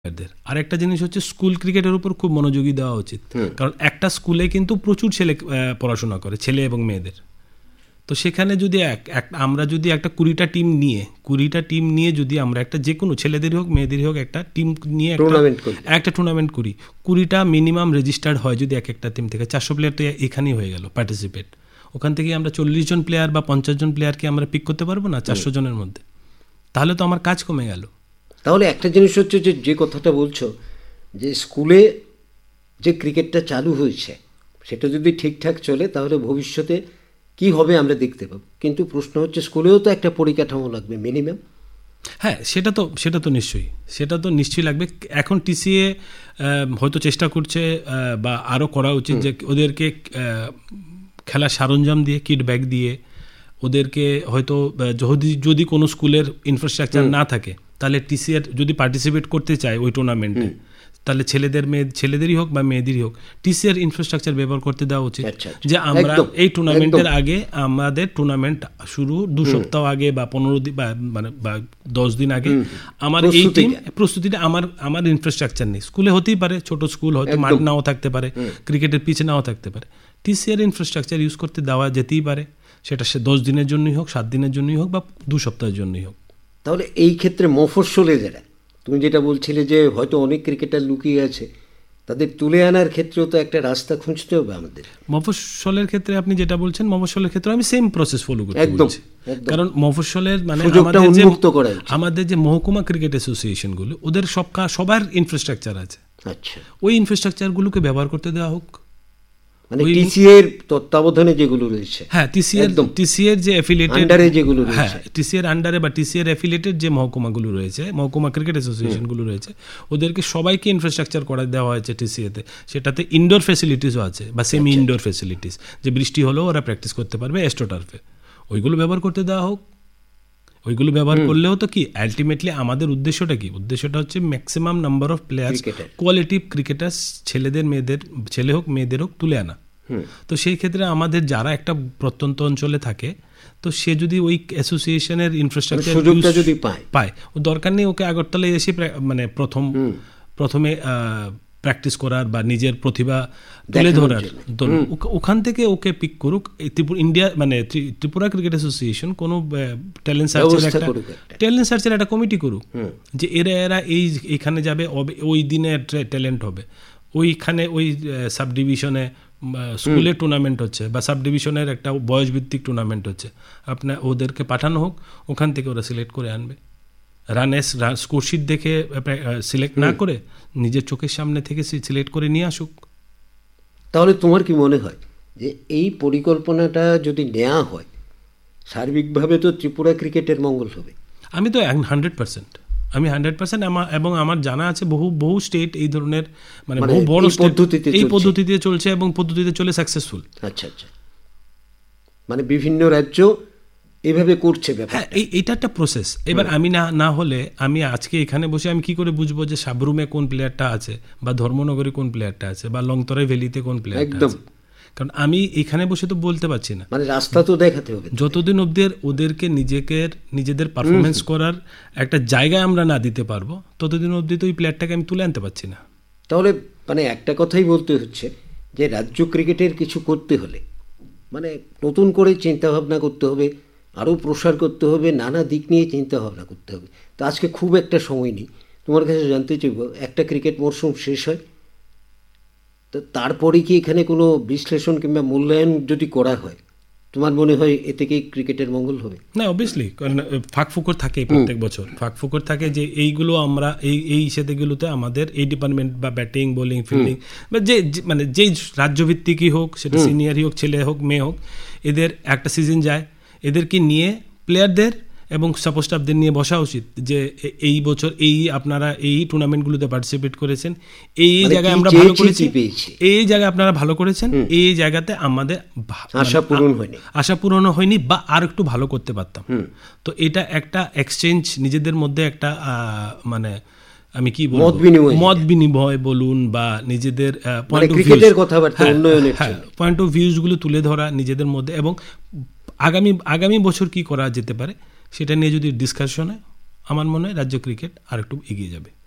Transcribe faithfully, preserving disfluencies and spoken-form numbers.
আর একটা জিনিস হচ্ছে স্কুল ক্রিকেটের উপর খুব মনোযোগী দেওয়া উচিত, কারণ একটা স্কুলে কিন্তু প্রচুর ছেলে পড়াশোনা করে, ছেলে এবং মেয়েদের। তো সেখানে যদি এক আমরা যদি একটা কুড়িটা টিম নিয়ে কুড়িটা টিম নিয়ে যদি আমরা একটা যে কোনো ছেলেদের হোক মেয়েদের হোক একটা টিম নিয়ে একটা টুর্নামেন্ট করি, কুড়িটা মিনিমাম রেজিস্টার্ড হয় যদি এক একটা টিম থেকে, চারশো প্লেয়ার তো এখানেই হয়ে গেল পার্টিসিপেট। ওখান থেকে আমরা চল্লিশ জন প্লেয়ার বা পঞ্চাশ জন প্লেয়ারকে আমরা পিক করতে পারবো না চারশো জনের মধ্যে, তাহলে তো আমার কাজ কমে গেল। তাহলে একটা জিনিস হচ্ছে যে যে কথাটা বলছো যে স্কুলে যে ক্রিকেটটা চালু হয়েছে সেটা যদি ঠিকঠাক চলে তাহলে ভবিষ্যতে কি হবে আমরা দেখতে পাবো, কিন্তু প্রশ্ন হচ্ছে স্কুলেও তো একটা পরিকাঠামো লাগবে মিনিমাম। হ্যাঁ, সেটা তো সেটা তো নিশ্চয়ই সেটা তো নিশ্চয়ই লাগবে। এখন টিসিএ হয়তো চেষ্টা করছে বা আরও করা উচিত যে ওদেরকে খেলার সরঞ্জাম দিয়ে, কিট ব্যাগ দিয়ে ওদেরকে হয়তো যদি যদি কোনো স্কুলের ইনফ্রাস্ট্রাকচার না থাকে তাহলে টিসিএর যদি পার্টিসিপেট করতে চায় ওই টুর্নামেন্টে, তাহলে ছেলেদের মেয়ে ছেলেদেরই হোক বা মেয়েদেরই হোক টিসিএর ইনফ্রাস্ট্রাকচার ব্যবহার করতে দেওয়া উচিত। যে আমরা এই টুর্নামেন্টের আগে আমাদের টুর্নামেন্ট শুরু দু সপ্তাহ আগে বা পনেরো দিন বা মানে বা দশ দিন আগে আমার এই টিম প্রস্তুতিটা আমার আমার ইনফ্রাস্ট্রাকচার নেই। স্কুলে হতেই পারে, ছোট স্কুল হয়তো মাঠ নাও থাকতে পারে, ক্রিকেটের পিচ নাও থাকতে পারে, টিসিএর ইনফ্রাস্ট্রাকচার ইউজ করতে দেওয়া যেতেই পারে, সেটা সে দশ দিনের জন্যই হোক, সাত দিনের জন্যই হোক বা দু সপ্তাহের জন্যই হোক। তাহলে এই ক্ষেত্রে মফস্বলে যারা তুমি যেটা বলছিলে যে হয়তো অনেক ক্রিকেটার লুকিয়ে আছে, তাদের তুলে আনার ক্ষেত্রেও তো একটা রাস্তা খুঁজতে হবে আমাদের। মফস্বলের ক্ষেত্রে আপনি যেটা বলছেন, মফস্বলের ক্ষেত্রে আমি সেম প্রসেস ফলো করতে বলছি, কারণ মফস্বলের মানে আমাদের যে মহকুমা ক্রিকেট অ্যাসোসিয়েশনগুলো ওদের সব সবার ইনফ্রাস্ট্রাকচার আছে, আচ্ছা ওই ইনফ্রাস্ট্রাকচারগুলোকে ব্যবহার করতে দেওয়া হোক। মানে টিসিএর তত্ত্বাবধানে যেগুলো রয়েছে, হ্যাঁ টিসিএর টিসিএর যে অ্যাফিলিয়েটেড আন্ডারে যেগুলো রয়েছে, হ্যাঁ টিসিএর আন্ডারে বা টিসিএর অ্যাফিলিয়েটেড যে মহকুমাগুলো রয়েছে, মহকুমা ক্রিকেট অ্যাসোসিয়েশনগুলো রয়েছে, ওদেরকে সবাইকে ইনফ্রাস্ট্রাকচার করে দেওয়া হয়েছে টিসিএতে। সেটাতে ইনডোর ফ্যাসিলিটিসও আছে বা সেমি ইনডোর ফ্যাসিলিটিস, যে বৃষ্টি হলেও ওরা প্র্যাকটিস করতে পারবে অ্যাস্ট্রোটার্ফে, ওইগুলো ব্যবহার করতে দেওয়া হোক। ওইগুলো ব্যবহার করলেও তো কি আলটিমেটলি আমাদের উদ্দেশ্যটা কি, উদ্দেশ্যটা হচ্ছে maximum number of players, quality cricketers, ছেলেদের মেয়েদের, ছেলে হোক মেয়েদের হোক, তুলে আনা। তো সেই ক্ষেত্রে আমাদের যারা একটা প্রত্যন্ত অঞ্চলে থাকে, তো সে যদি ওই অ্যাসোসিয়েশনের ইনফ্রাস্ট্রাকচার সুযোগটা যদি পায় পায় ও দরকার নেই ওকে আগরতলায় এসে মানে প্রথম প্রথমে প্র্যাকটিস করার বা নিজের প্রতিভা তুলে ধরার, ওখান থেকে ওকে পিক করুক। ত্রিপুরা ইন্ডিয়া মানে ত্রিপুরা ক্রিকেট অ্যাসোসিয়েশন কোনো ট্যালেন্ট সার্চের একটা ট্যালেন্ট সার্চের একটা কমিটি করুক, যে এরা এরা এই এখানে যাবে, ওই দিনে ট্যালেন্ট হবে, ওইখানে ওই সাব ডিভিশনে স্কুলের টুর্নামেন্ট হচ্ছে বা সাব ডিভিশনের একটা বয়সভিত্তিক টুর্নামেন্ট হচ্ছে, আপনার ওদেরকে পাঠানো হোক, ওখান থেকে ওরা সিলেক্ট করে আনবে। রানেস স্কোরশিট দেখে সিলেক্ট না করে নিজের চোখের সামনে থেকে সিলেক্ট করে নিয়ে আসুক। তাহলে তোমার কি মনে হয় যে এই পরিকল্পনাটা যদি নেওয়া হয় সার্বিকভাবে তো ত্রিপুরা ক্রিকেটের মঙ্গল হবে? আমি তো হান্ড্রেড পার্সেন্ট আমি হান্ড্রেড পার্সেন্ট আমার এবং আমার জানা আছে বহু বহু স্টেট এই ধরনের মানে বহু বড় পদ্ধতিতে এই পদ্ধতিতে চলছে এবং পদ্ধতিতে চলে সাকসেসফুল। আচ্ছা আচ্ছা, মানে বিভিন্ন রাজ্য এইভাবে করছে ব্যাপার। হ্যাঁ, এইটা একটা প্রসেস। এবার আমি না না হলে আমি আজকে এখানে বসে আমি কি করে বুঝবো যে সাবরুমে কোন প্লেয়ারটা আছে বা ধর্মনগরে কোন প্লেয়ারটা আছে বা লংতরাই ভ্যালিতে কোন প্লেয়ারটা আছে? কারণ আমি এখানে বসে তো বলতে পারছি না, মানে রাস্তা তো দেখাতে হবে। যতদিন অবধি ওদেরকে নিজেকে নিজেদের পারফরমেন্স করার একটা জায়গায় আমরা না দিতে পারবো, ততদিন অবধি তো ওই প্লেয়ারটাকে আমি তুলে আনতে পারছি না। তাহলে মানে একটা কথাই বলতে হচ্ছে যে রাজ্য ক্রিকেটের কিছু করতে হলে মানে নতুন করে চিন্তাভাবনা করতে হবে, আরও প্রসার করতে হবে, নানা দিক নিয়ে চিন্তা ভাবনা করতে হবে। তো আজকে খুব একটা সময় নেই, তোমার কাছে জানতে চাইব, একটা ক্রিকেট মরশুম শেষ হয় তো তারপরে কি এখানে কোনো বিশ্লেষণ কিংবা মূল্যায়ন যদি করা হয়, তোমার মনে হয় এতে কি ক্রিকেটের মঙ্গল হবে? না, অবভিয়াসলি, কারণ ফাঁকফুকর থাকে প্রত্যেক বছর, ফাঁকফুকর থাকে যে এইগুলো আমরা এই এই সেদিকগুলোতে আমাদের এই ডিপার্টমেন্ট বা ব্যাটিং বোলিং ফিল্ডিং বা যে মানে যেই রাজ্যভিত্তিকই হোক, সেটা সিনিয়রই হোক ছেলে হোক মেয়ে হোক, এদের একটা সিজন যায়, এদেরকে নিয়ে প্লেয়ারদের এবং সাপোর্ট স্টাফদের নিয়ে বসা উচিত যে এই বছর এই আপনারা এই টুর্নামেন্টগুলোতে পার্টিসিপেট করেছেন, এই জায়গায় আমরা ভালো করেছি, এই জায়গায় আপনারা ভালো করেছেন, এই জায়গাতে আমাদের আশা পূরণ হয়নি আশা পূরণ হয়নি বা আর একটু ভালো করতে পারতাম। তো এটা একটা এক্সচেঞ্জ, নিজেদের মধ্যে একটা মানে আমি কি বলবো মত বিনিময় বলুন বা নিজেদের পয়েন্ট অফ ভিউজগুলো তুলে ধরা নিজেদের মধ্যে, এবং আগামী আগামী বছর কি করা যেতে পারে সেটা নিয়ে যদি ডিসকাশন হয়, আমার মনে হয় রাজ্য ক্রিকেট আর একটু এগিয়ে যাবে।